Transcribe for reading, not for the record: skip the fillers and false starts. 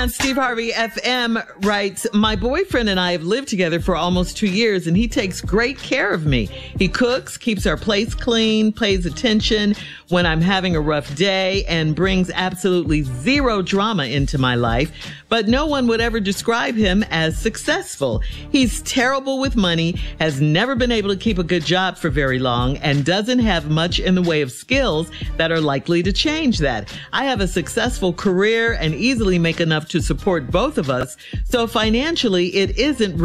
And Steve Harvey FM writes, my boyfriend and I have lived together for almost 2 years, and he takes great care of me. He cooks, keeps our place clean, pays attention when I'm having a rough day, and brings absolutely zero drama into my life. But no one would ever describe him as successful. He's terrible with money, has never been able to keep a good job for very long, and doesn't have much in the way of skills that are likely to change that. I have a successful career and easily make enough to support both of us. So financially, it isn't